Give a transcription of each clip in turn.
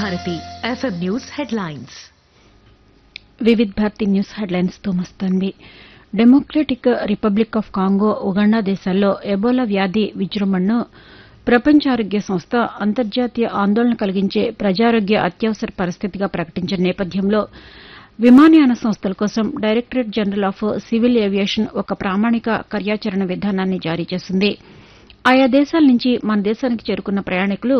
Bharati FM news headlines. Vividh Bharati news headlines తో మస్తాన్వి. Democratic republic of Congo, Uganda దేశాల్లో Ebola వ్యాధి విజృంభణను ప్రపంచ ఆరోగ్య సంస్థ అంతర్జాతీయ ఆందోళన కలిగించే ప్రజారోగ్య అత్యవసర పరిస్థితిగా ప్రకటించిన నేపథ్యంలో విమానయాన సంస్థల కోసం directorate general of civil aviation ఒక ప్రామాణిక కార్యాచరణ విధానాన్ని జారీ చేసింది. ఆయా దేశాల నుంచి మన దేశానికి చేరుకున్న ప్రయాణికులు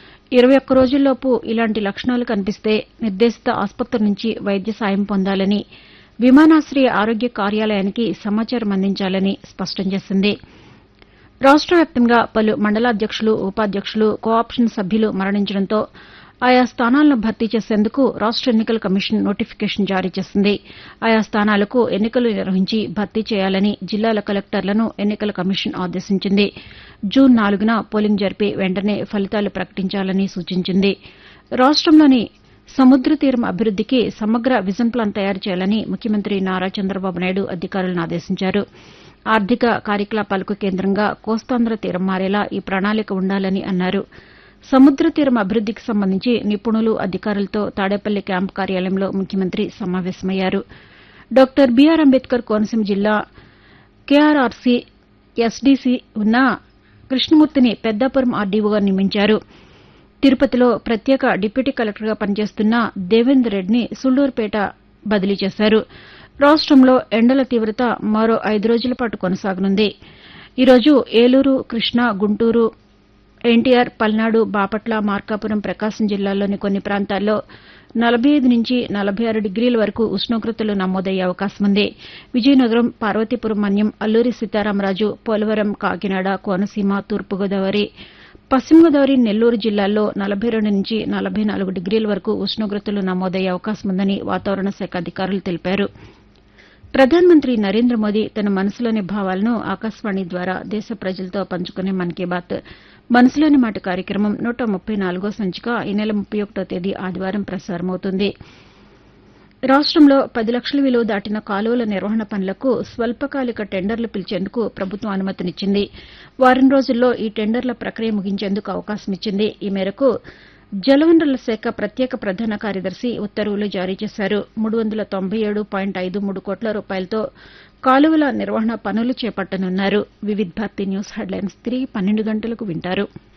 21 రోజుల్లోపు ఇలాంటి లక్షణాలు కనిపిస్తే నిర్దేశిత ఆసుపత్రి నుంచి వైద్య సాయం పొందాలని, విమానాశయ ఆరోగ్య కార్యాలయానికి సమాచారం అందించాలని స్పష్టం చేసింది. రాష్ట వ్యాప్తంగా పలు మండలాధ్యక్షులు, ఉపాధ్యక్షులు, కోఆప్షన్ సభ్యులు మరణించడంతో ఆయా స్థానాలను భర్తీ చేసేందుకు రాష్ట ఎన్నికల కమిషన్ నోటిఫికేషన్ జారీ చేసింది. ఆయా స్థానాలకు ఎన్నికలు నిర్వహించి భర్తీ చేయాలని జిల్లాల కలెక్టర్లను ఎన్నికల కమిషన్ ఆదేశించింది. జూన్ 4న పోలింగ్ జరిపి వెంటనే ఫలితాలు ప్రకటించాలని సూచించింది. రాష్టంలోని సముద్ర తీరం అభివృద్దికి సమగ్ర విజన్ ప్లాన్ తయారు చేయాలని ముఖ్యమంత్రి నారా చంద్రబాబు నాయుడు అధికారులను ఆదేశించారు. ఆర్థిక కార్యకలాపాలకు కేంద్రంగా కోస్తాంధ్ర తీరం మారేలా ఈ ప్రణాళిక ఉండాలని అన్నారు. సముద్ర తీరం అభివృద్దికి సంబంధించి నిపుణులు, అధికారులతో తాడేపల్లి క్యాంపు కార్యాలయంలో ముఖ్యమంత్రి సమావేశమయ్యారు. డాక్టర్ బీఆర్ అంబేద్కర్ కోనసీమ జిల్లా కేఆర్ఆర్సీ ఎస్డీసీ ఉన్న కృష్ణమూర్తిని పెద్దాపురం ఆర్డీఓగా నియమించారు. తిరుపతిలో ప్రత్యేక డిప్యూటీ కలెక్టర్గా పనిచేస్తున్న దేవేందర్ రెడ్డిని సుళ్లూరుపేట బదిలీ చేశారు. రాష్టంలో ఎండల తీవ్రత మరో 5 రోజుల పాటు కొనసాగనుంది. ఈరోజు ఏలూరు, కృష్ణా, గుంటూరు, ఎన్టీఆర్, పల్నాడు, బాపట్ల, మార్కాపురం, ప్రకాశం జిల్లాల్లోని కొన్ని ప్రాంతాల్లో 45 నుంచి 46 డిగ్రీల వరకు ఉష్ణోగ్రతలు నమోదయ్యే అవకాశం ఉంది. విజయనగరం, పార్వతీపురం మన్యం, అల్లూరి సీతారామరాజు, పోలవరం, కాకినాడ, కోనసీమ, తూర్పుగోదావరి, పశ్చిమ గోదావరి, నెల్లూరు జిల్లాల్లో 42 నుంచి 44 డిగ్రీల వరకు ఉష్ణోగ్రతలు నమోదయ్యే అవకాశం ఉందని వాతావరణ శాఖ అధికారులు తెలిపారు. ప్రధానమంత్రి నరేంద్ర మోదీ తన మనసులోని భావాలను ఆకాశవాణి ద్వారా దేశ ప్రజలతో పంచుకునే మన్ కీ బాత్ మనసులోని మాట కార్యక్రమం 134వ సంచిక ఈ నెల 31వ తేదీ ఆదివారం ప్రసారమవుతుంది. రాష్టంలో 10 లక్షల విలువ దాటిన కాలువల నిర్వహణ పనులకు స్వల్పకాలిక టెండర్లు పిలిచేందుకు ప్రభుత్వం అనుమతినిచ్చింది. వారం రోజుల్లో ఈ టెండర్ల ప్రక్రియ ముగించేందుకు అవకాశమిచ్చింది. ఈ మేరకు జలవనరుల శాఖ ప్రత్యేక ప్రధాన కార్యదర్శి ఉత్తర్వులు జారీ చేశారు. 397.53 కోట్ల రూపాయలతో కాలువల నిర్వహణ పనులు చేపట్టనున్నారు. వివిధ్ భారతి న్యూస్ హెడ్లైన్స్ తిరిగి 12 గంటలకు వింటారు.